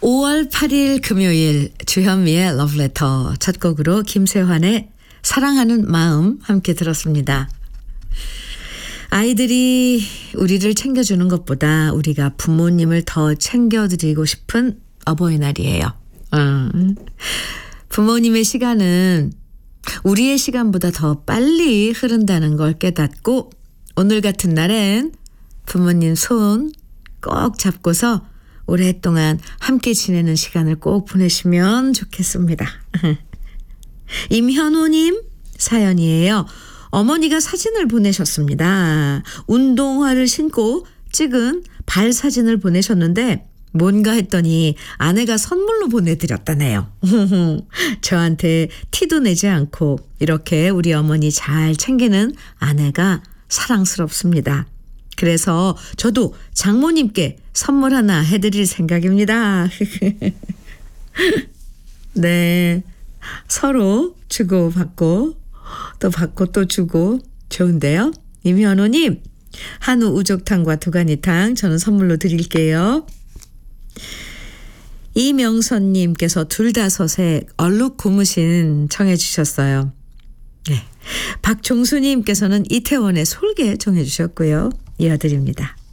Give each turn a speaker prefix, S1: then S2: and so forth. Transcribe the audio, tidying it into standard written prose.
S1: 5월 8일 금요일 주현미의 러브레터 첫 곡으로 김세환의 사랑하는 마음 함께 들었습니다. 아이들이 우리를 챙겨주는 것보다 우리가 부모님을 더 챙겨드리고 싶은 어버이날이에요. 부모님의 시간은 우리의 시간보다 더 빨리 흐른다는 걸 깨닫고 오늘 같은 날엔 부모님 손 꼭 잡고서 오랫동안 함께 지내는 시간을 꼭 보내시면 좋겠습니다. 임현호님 사연이에요. 어머니가 사진을 보내셨습니다. 운동화를 신고 찍은 발 사진을 보내셨는데 뭔가 했더니 아내가 선물로 보내드렸다네요. 저한테 티도 내지 않고 이렇게 우리 어머니 잘 챙기는 아내가 사랑스럽습니다. 그래서 저도 장모님께 선물 하나 해드릴 생각입니다. 네, 서로 주고받고 또 받고 또 주고 좋은데요. 임현호님 한우 우족탕과 두가니탕 저는 선물로 드릴게요. 이명선님께서 둘다섯의 얼룩 고무신 청해 주셨어요. 네. 박종수님께서는 이태원의 솔개 정해 주셨고요. 이어드립니다.